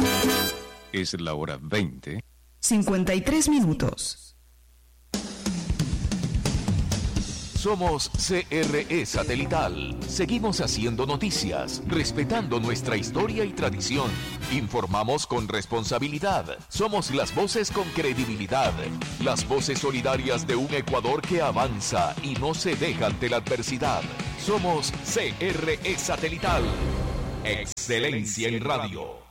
Es la hora 20. 53 minutos. Somos CRE Satelital. Seguimos haciendo noticias, respetando nuestra historia y tradición. Informamos con responsabilidad. Somos las voces con credibilidad. Las voces solidarias de un Ecuador que avanza y no se deja ante la adversidad. Somos CRE Satelital. Excelencia en radio.